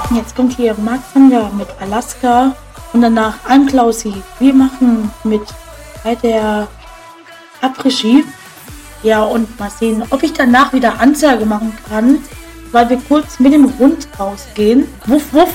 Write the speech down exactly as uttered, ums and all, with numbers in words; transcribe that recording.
Jetzt kommt hier Mark Zander mit Alaska und danach Anklausi. Wir machen mit bei der Après-Ski. Ja, und mal sehen, ob ich danach wieder Ansage machen kann, weil wir kurz mit dem Hund rausgehen. Wuff, wuff.